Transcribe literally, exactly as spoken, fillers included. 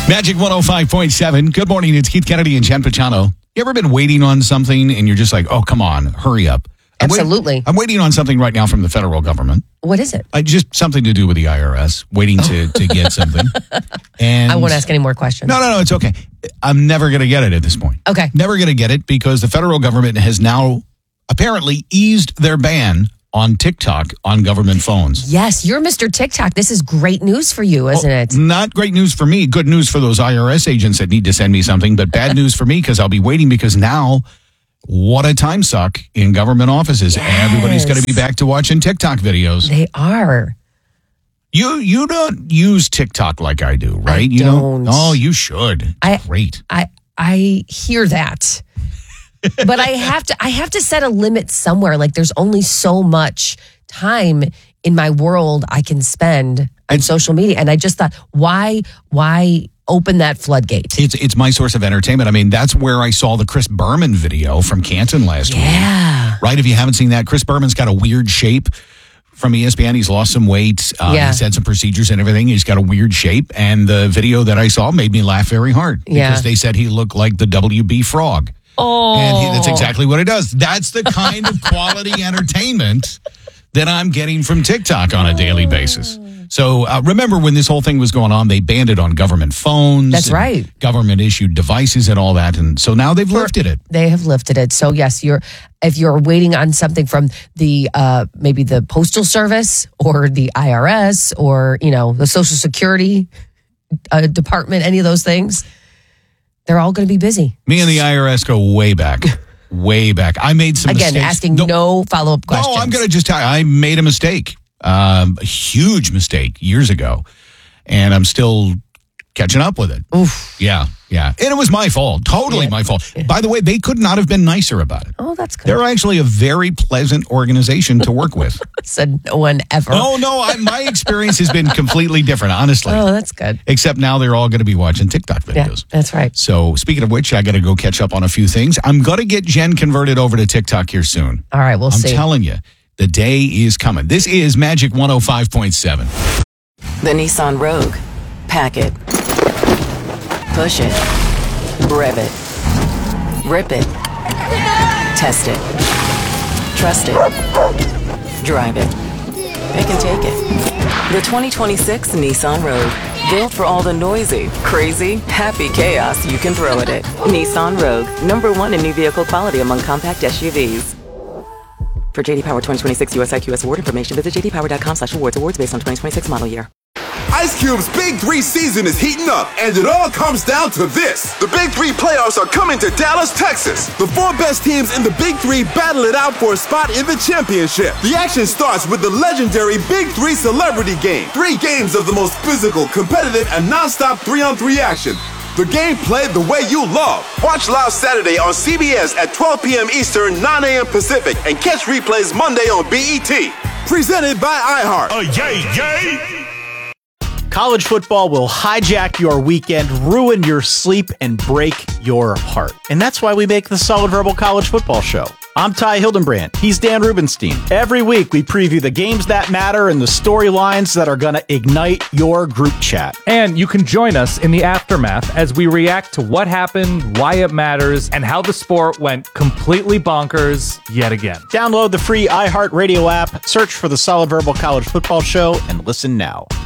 Magic one oh five point seven. Good morning. It's Keith Kennedy and Jen Pachano. You ever been waiting on something and you're just like, oh, come on, hurry up? I'm Absolutely. Wait, I'm waiting on something right now from the federal government. What is it? Uh, just something to do with the I R S, waiting to, to get something. And I won't ask any more questions. No, no, no, it's okay. I'm never going to get it at this point. Okay. Never going to get it because the federal government has now apparently eased their ban on TikTok on government phones. Yes, you're Mister TikTok. This is great news for you, isn't well, it? Not great news for me. Good news for those I R S agents that need to send me something, but bad news for me because I'll be waiting because now, what a time suck in government offices. Yes. Everybody's going to be back to watching TikTok videos. They are. You you don't use TikTok like I do, right? I you don't. Oh, you should. I, Great. I I hear that. But I have to I have to set a limit somewhere. Like there's only so much time in my world I can spend on It's- social media. And I just thought, why why open that floodgate? It's it's my source of entertainment. I mean, that's where I saw the Chris Berman video from Canton last week. Yeah. Right? If you haven't seen that, Chris Berman's got a weird shape from E S P N. He's lost some weight. Uh, Yeah. He's had some procedures and everything. He's got a weird shape. And the video that I saw made me laugh very hard. Yeah. Because they said he looked like the W B Frog. Oh. And he, that's exactly what it does. That's the kind of quality entertainment that I'm getting from TikTok on a daily basis. So uh, remember when this whole thing was going on, they banned it on government phones. That's and right. Government issued devices and all that. And so now they've lifted it. They have lifted it. So yes, you're if you're waiting on something from the uh, maybe the Postal Service or the I R S or you know the Social Security uh, Department, any of those things, they're all going to be busy. Me and the I R S go way back. Way back. I made some Again, mistakes. asking no, follow-up questions. No, I'm going to just tell you, I made a mistake. Um, a huge mistake years ago. And I'm still catching up with it. Oof. Yeah, yeah. And it was my fault. Totally Yeah. my fault. By the way, they could not have been nicer about it. Oh, that's good. They're actually a very pleasant organization to work with. Said no one ever. Oh, no, I, my experience has been completely different, honestly. Oh, that's good. Except now they're all going to be watching TikTok Yeah, videos. that's right. So speaking of which, I got to go catch up on a few things. I'm going to get Jen converted over to TikTok here soon. All right, we'll I'm see. telling you, the day is coming. This is Magic one oh five point seven. The Nissan Rogue. Pack it. Push it. Rev it. Rip it. Test it. Trust it. Drive it. Pick and take it. The twenty twenty-six Nissan Rogue. Built for all the noisy, crazy, happy chaos you can throw at it. Nissan Rogue. Number one in new vehicle quality among compact S U Vs. For J D Power twenty twenty-six U S I Q S award information, visit j d power dot com slash awards. Awards based on twenty twenty-six model year. Ice Cube's Big Three season is heating up, and it all comes down to this. The Big Three playoffs are coming to Dallas, Texas. The four best teams in the Big Three battle it out for a spot in the championship. The action starts with the legendary Big Three Celebrity Game. Three games of the most physical, competitive, and non-stop three-on-three action. The game played the way you love. Watch live Saturday on C B S at twelve p.m. Eastern, nine a.m. Pacific, and catch replays Monday on B E T. Presented by iHeart. Oh, yay, yay! College football will hijack your weekend, ruin your sleep, and break your heart. And that's why we make the Solid Verbal College Football Show. I'm Ty Hildenbrand. He's Dan Rubenstein. Every week, we preview the games that matter and the storylines that are going to ignite your group chat. And you can join us in the aftermath as we react to what happened, why it matters, and how the sport went completely bonkers yet again. Download the free iHeartRadio app, search for the Solid Verbal College Football Show, and listen now.